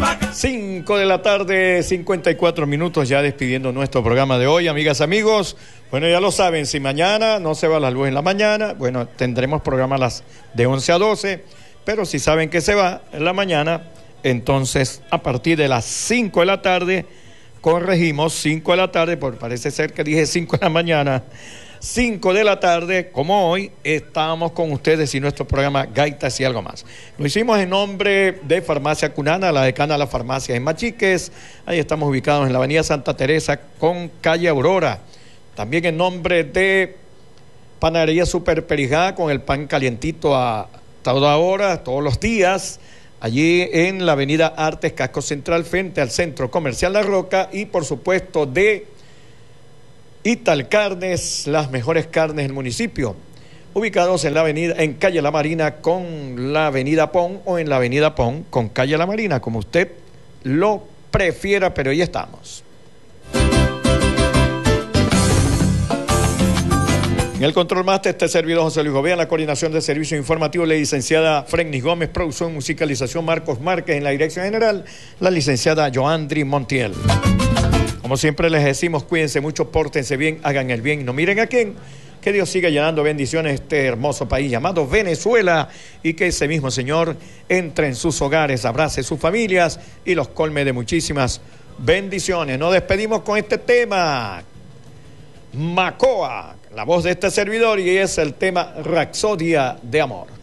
5 de la tarde, 54 minutos, ya despidiendo nuestro programa de hoy, amigas, amigos. Bueno, ya lo saben, si mañana no se va la luz en la mañana, bueno, tendremos programas de 11 a 12, pero si saben que se va en la mañana, entonces a partir de las 5 de la tarde, corregimos, 5 de la tarde, porque parece ser que dije 5 de la mañana, 5 de la tarde, como hoy, estamos con ustedes y nuestro programa Gaitas y algo más. Lo hicimos en nombre de Farmacia Cunana, la decana de las farmacias en Machiques. Ahí estamos ubicados en la avenida Santa Teresa con calle Aurora. También en nombre de Panadería Super Perijá, con el pan calientito a toda hora, todos los días. Allí en la avenida Artes, Casco Central, frente al Centro Comercial La Roca. Y por supuesto de Ital Carnes, las mejores carnes del municipio, ubicados en la avenida, en calle La Marina con la avenida Pon, o en la avenida Pon con calle La Marina, como usted lo prefiera, pero ahí estamos. En el control máster, este servidor José Luis Gobea, en la coordinación de servicio informativo, la licenciada Frenny Gómez, producción, musicalización Marcos Márquez, en la dirección general, la licenciada Joandri Montiel. Como siempre les decimos, cuídense mucho, pórtense bien, hagan el bien, no miren a quién. Que Dios siga llenando bendiciones este hermoso país llamado Venezuela, y que ese mismo Señor entre en sus hogares, abrace sus familias y los colme de muchísimas bendiciones. Nos despedimos con este tema, Macoa, la voz de este servidor, y es el tema Rapsodia de Amor.